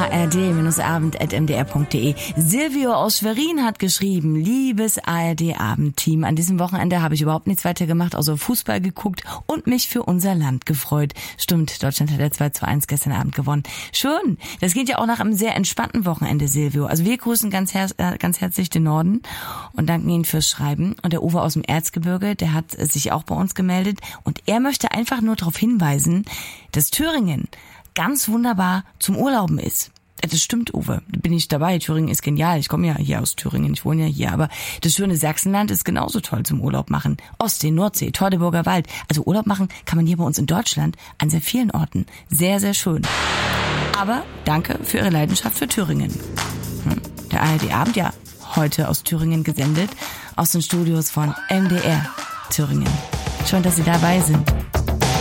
ard-abend@mdr.de. Silvio aus Schwerin hat geschrieben: Liebes ARD-Abendteam, an diesem Wochenende habe ich überhaupt nichts weiter gemacht, außer Fußball geguckt und mich für unser Land gefreut. Stimmt, Deutschland hat ja 2:1 gestern Abend gewonnen. Schön, das geht ja auch nach einem sehr entspannten Wochenende, Silvio. Also wir grüßen ganz herzlich den Norden und danken Ihnen fürs Schreiben. Und der Uwe aus dem Erzgebirge, der hat sich auch bei uns gemeldet und er möchte einfach nur darauf hinweisen, dass Thüringen ganz wunderbar zum Urlauben ist. Das stimmt, Uwe. Da bin ich dabei. Thüringen ist genial. Ich komme ja hier aus Thüringen. Ich wohne ja hier. Aber das schöne Sachsenland ist genauso toll zum Urlaub machen. Ostsee, Nordsee, Teutoburger Wald. Also Urlaub machen kann man hier bei uns in Deutschland an sehr vielen Orten. Sehr, sehr schön. Aber danke für Ihre Leidenschaft für Thüringen. Der ARD-Abend, ja, heute aus Thüringen gesendet. Aus den Studios von MDR Thüringen. Schön, dass Sie dabei sind.